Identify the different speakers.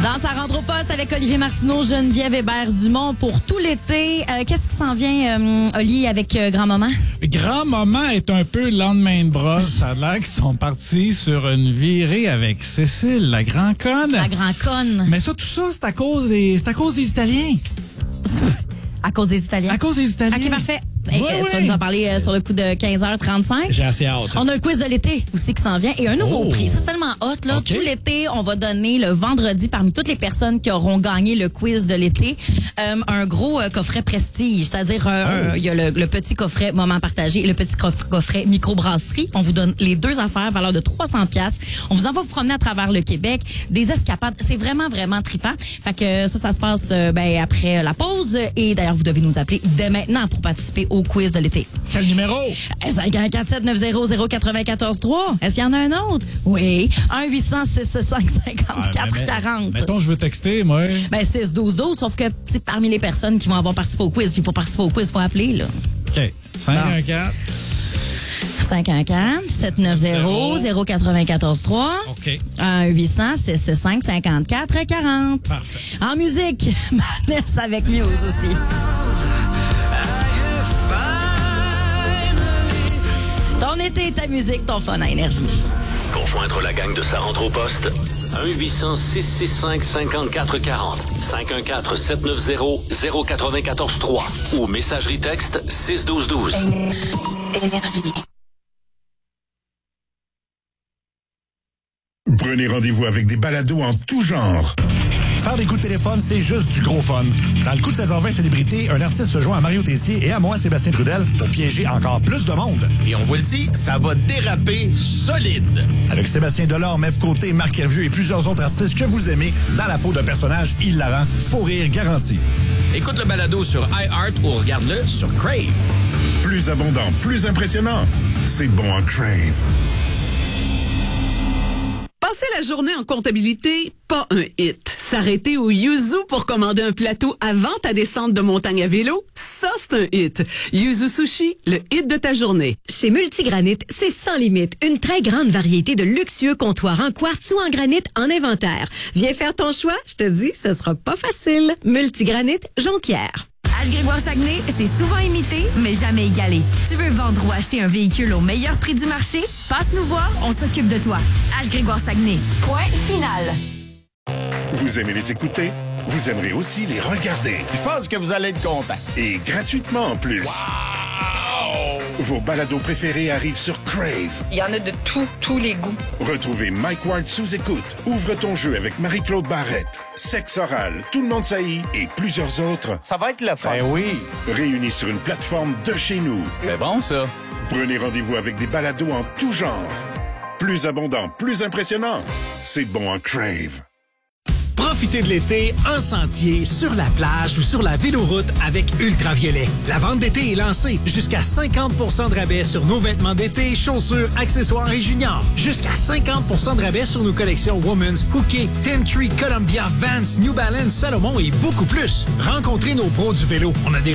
Speaker 1: Dans sa rentre au poste avec Olivier Martineau, Geneviève Hébert-Dumont pour tout l'été. Qu'est-ce qui s'en vient, Oli, avec Grand-Maman?
Speaker 2: Grand-Maman est un peu lendemain de brosse. Ça a l'air qu'ils sont partis sur une virée avec Cécile, la grand-conne.
Speaker 1: La grand-conne.
Speaker 2: Mais ça, tout ça, c'est à cause des Italiens.
Speaker 1: À cause des Italiens?
Speaker 2: À cause des Italiens.
Speaker 1: OK, parfait. Hey, tu vas nous en parler sur le coup de 15h35.
Speaker 2: J'ai assez hâte.
Speaker 1: On a le quiz de l'été aussi qui s'en vient et un nouveau prix. Ça, c'est tellement hot. Là.
Speaker 2: Okay.
Speaker 1: Tout l'été, on va donner le vendredi parmi toutes les personnes qui auront gagné le quiz de l'été un gros coffret prestige. C'est-à-dire, il y a le petit coffret moment partagé et le petit coffret microbrasserie. On vous donne les deux affaires, valeur de 300$. On vous envoie vous promener à travers le Québec. Des escapades. C'est vraiment, vraiment trippant. Fait que ça se passe après la pause. Et d'ailleurs, vous devez nous appeler dès maintenant pour participer au quiz de l'été.
Speaker 2: Quel numéro?
Speaker 1: 514-790-0943. Est-ce qu'il y en a un autre? Oui. 1-800-665-5440.
Speaker 2: Mettons, je veux texter, moi.
Speaker 1: 6-12-12, sauf que c'est parmi les personnes qui vont avoir participé au quiz. Puis pour participer au quiz, il faut appeler, là.
Speaker 2: OK. 514.
Speaker 1: 514-790-0943.
Speaker 2: OK.
Speaker 1: 1-800-665-5440.
Speaker 2: Parfait.
Speaker 1: En musique, Madness avec Muse aussi. Ton été, ta musique, ton fun à Énergie.
Speaker 3: Pour joindre la gang de sa rentre au poste, 1-800-665-5440. 514-790-0943. Ou messagerie texte 61212.
Speaker 4: Énergie.
Speaker 5: Prenez rendez-vous avec des balados en tout genre.
Speaker 6: Faire des coups de téléphone, c'est juste du gros fun. Dans le coup de 16h20 Célébrité, un artiste se joint à Mario Tessier et à moi, Sébastien Trudel, pour piéger encore plus de monde.
Speaker 7: Et on vous le dit, ça va déraper solide.
Speaker 6: Avec Sébastien Delorme, Mève Côté, Marc Hervieux et plusieurs autres artistes que vous aimez dans la peau d'un personnage hilarant, faux rire garanti.
Speaker 7: Écoute le balado sur iHeart ou regarde-le sur Crave.
Speaker 5: Plus abondant, plus impressionnant. C'est bon en Crave.
Speaker 8: Passer la journée en comptabilité, pas un hit. S'arrêter au Yuzu pour commander un plateau avant ta descente de montagne à vélo, ça c'est un hit. Yuzu Sushi, le hit de ta journée.
Speaker 9: Chez Multigranit, c'est sans limite. Une très grande variété de luxueux comptoirs en quartz ou en granit en inventaire. Viens faire ton choix, je te dis, ce sera pas facile. Multigranit, Jonquière.
Speaker 10: H-Grégoire-Saguenay, c'est souvent imité, mais jamais égalé. Tu veux vendre ou acheter un véhicule au meilleur prix du marché? Passe nous voir, on s'occupe de toi. H-Grégoire-Saguenay. Point final.
Speaker 5: Vous aimez les écouter? Vous aimerez aussi les regarder.
Speaker 7: Je pense que vous allez être content.
Speaker 5: Et gratuitement en plus.
Speaker 7: Wow!
Speaker 5: Vos balados préférés arrivent sur Crave.
Speaker 11: Il y en a de tous les goûts.
Speaker 5: Retrouvez Mike Ward sous écoute. Ouvre ton jeu avec Marie-Claude Barrette. Sexe oral, Tout le monde saillit et plusieurs autres.
Speaker 7: Ça va être le fun. Ben oui.
Speaker 5: Réunis sur une plateforme de chez nous.
Speaker 7: C'est bon, ça.
Speaker 5: Prenez rendez-vous avec des balados en tout genre. Plus abondant, plus impressionnant. C'est bon en Crave.
Speaker 12: Profitez de l'été en sentier, sur la plage ou sur la véloroute avec Ultraviolet. La vente d'été est lancée. Jusqu'à 50% de rabais sur nos vêtements d'été, chaussures, accessoires et juniors. Jusqu'à 50% de rabais sur nos collections Women's, Hooker, Ten Tree, Columbia, Vans, New Balance, Salomon et beaucoup plus. Rencontrez nos pros du vélo. On a des